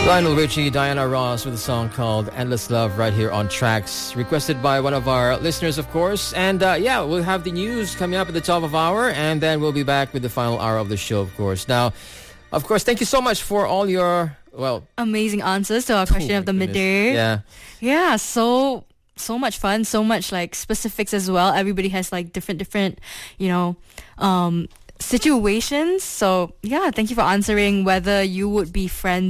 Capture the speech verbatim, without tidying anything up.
Lionel Richie, Diana Ross with a song called Endless Love right here on Tracks, requested by one of our listeners, of course. And uh, yeah, we'll have the news coming up at the top of hour, and then we'll be back with the final hour of the show, of course. Now, of course, thank you so much for all your, well... amazing answers to our question oh of the goodness. midday. Yeah. Yeah, so... so much fun, so much like specifics as well. Everybody has like different different you know um situations. So yeah, thank you for answering whether you would be friends